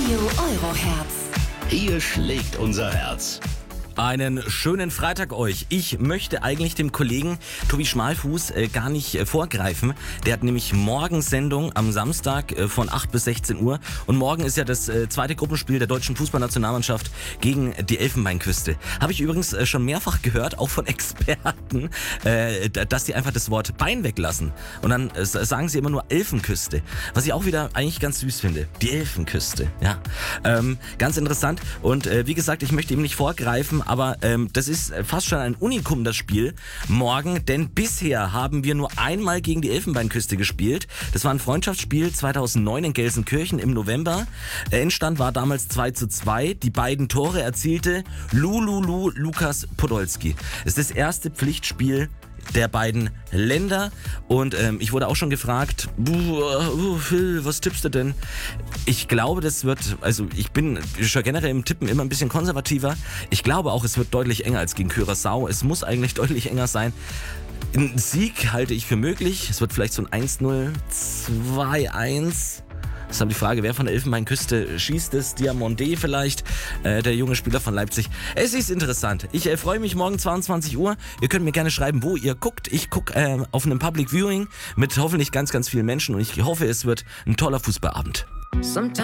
Radio Euroherz. Hier schlägt unser Herz. Einen schönen Freitag euch. Ich möchte eigentlich dem Kollegen Tobi Schmalfuß gar nicht vorgreifen. Der hat nämlich morgen Sendung am Samstag von 8 bis 16 Uhr. Und morgen ist ja das zweite Gruppenspiel der deutschen Fußballnationalmannschaft gegen die Elfenbeinküste. Habe ich übrigens schon mehrfach gehört, auch von Experten, dass die einfach das Wort Bein weglassen. Und dann sagen sie immer nur Elfenküste. Was ich auch wieder eigentlich ganz süß finde. Die Elfenküste, ja. Ganz interessant. Und wie gesagt, ich möchte ihm nicht vorgreifen, aber das ist fast schon ein Unikum, das Spiel morgen, denn bisher haben wir nur einmal gegen die Elfenbeinküste gespielt. Das war ein Freundschaftsspiel 2009 in Gelsenkirchen im November. Endstand war damals 2:2. Die beiden Tore erzielte Lukas Podolski. Es ist das erste Pflichtspiel der beiden Länder und ich wurde auch schon gefragt, Phil, was tippst du denn? Ich glaube, das wird, also ich bin schon generell im Tippen immer ein bisschen konservativer. Ich glaube auch, es wird deutlich enger als gegen Curaçao. Es muss eigentlich deutlich enger sein. Ein Sieg halte ich für möglich. Es wird vielleicht so ein 1-0, 2-1. Das ist aber die Frage, wer von der Elfenbeinküste schießt es? Diamonde vielleicht, der junge Spieler von Leipzig. Es ist interessant. Ich freue mich morgen 22 Uhr. Ihr könnt mir gerne schreiben, wo ihr guckt. Ich gucke auf einem Public Viewing mit hoffentlich ganz, ganz vielen Menschen und ich hoffe, es wird ein toller Fußballabend.